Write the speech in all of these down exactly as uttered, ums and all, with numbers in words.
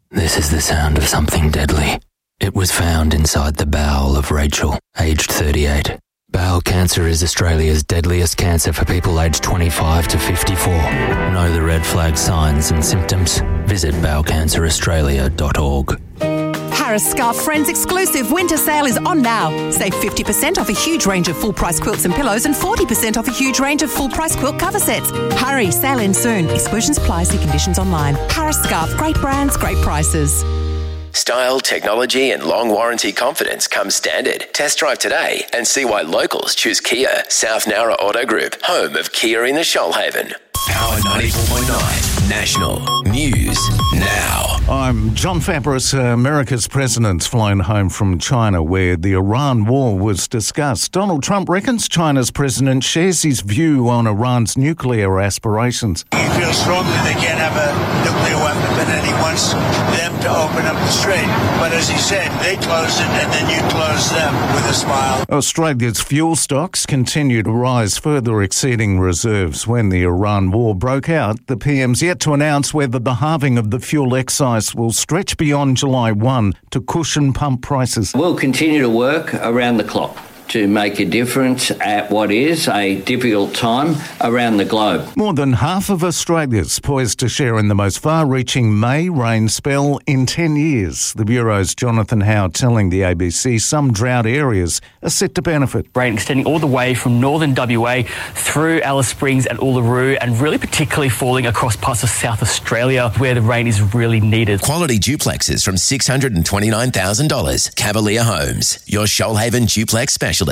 This is the sound of something deadly. It was found inside the bowel of Rachel, aged thirty-eight. Bowel cancer is Australia's deadliest cancer for people aged twenty-five to fifty-four. Know the red flag signs and symptoms? Visit bowel cancer australia dot org. Harris Scarf Friends exclusive winter sale is on now. Save fifty percent off a huge range of full-price quilts and pillows and forty percent off a huge range of full-price quilt cover sets. Hurry, sale ends soon. Exclusions apply, see conditions online. Harris Scarf, great brands, great prices. Style, technology and long warranty confidence comes standard. Test drive today and see why locals choose Kia. South Nowra Auto Group, home of Kia in the Shoalhaven. Power ninety-four point nine National News Now. I'm John Fabris. America's president's flown home from China where the Iran war was discussed. Donald Trump reckons China's president shares his view on Iran's nuclear aspirations. He feels strongly they can't have a nuclear weapon, but then he wants them to open up the strait. But as he said, they close it and then you close them with a smile. Australia's fuel stocks continue to rise, further exceeding reserves. When the Iran war broke out, the P M's yet to announce whether the halving of the fuel excise will stretch beyond July first to cushion pump prices. We'll continue to work around the clock to make a difference at what is a difficult time around the globe. More than half of Australia's poised to share in the most far-reaching May rain spell in ten years. The Bureau's Jonathan Howe telling the A B C some drought areas are set to benefit. Rain extending all the way from northern W A through Alice Springs and Uluru, and really particularly falling across parts of South Australia where the rain is really needed. Quality duplexes from six hundred twenty-nine thousand dollars. Cavalier Homes, your Shoalhaven duplex specialist.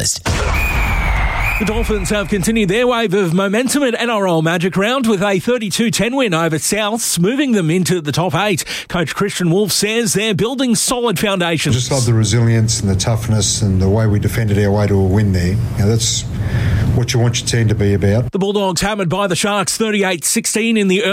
The Dolphins have continued their wave of momentum at N R L Magic Round with a thirty-two ten win over Souths, moving them into the top eight. Coach Christian Wolf says they're building solid foundations. Just love the resilience and the toughness and the way we defended our way to a win there. You know, that's what you want your team to be about. The Bulldogs hammered by the Sharks thirty-eight sixteen in the early